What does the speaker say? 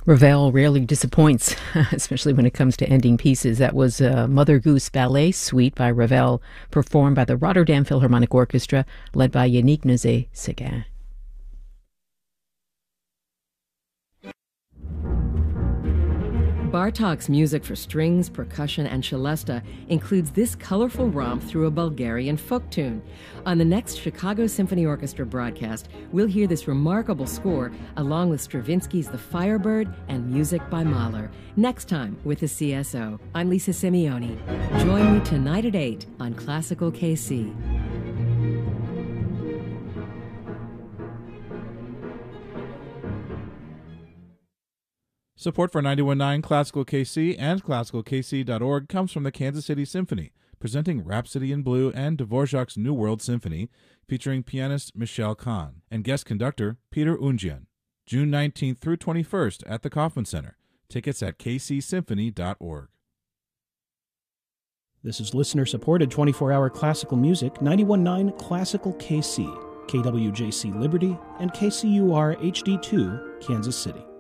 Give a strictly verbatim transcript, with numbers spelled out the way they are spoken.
Ravel rarely disappoints, especially when it comes to ending pieces. That was uh, Mother Goose Ballet Suite by Ravel, performed by the Rotterdam Philharmonic Orchestra, led by Yannick Nézet-Séguin. Bartók's music for strings, percussion, and celesta includes this colorful romp through a Bulgarian folk tune. On the next Chicago Symphony Orchestra broadcast, we'll hear this remarkable score along with Stravinsky's The Firebird and music by Mahler. Next time with the C S O. I'm Lisa Simeoni. Join me tonight at eight on Classical K C. Support for ninety-one point nine Classical K C and classical k c dot org comes from the Kansas City Symphony, presenting Rhapsody in Blue and Dvorak's New World Symphony, featuring pianist Michelle Kahn and guest conductor Peter Ungian. June nineteenth through twenty-first at the Kauffman Center. Tickets at k c symphony dot org. This is listener-supported twenty-four hour classical music, ninety-one point nine Classical K C, K W J C Liberty, and K C U R H D two, Kansas City.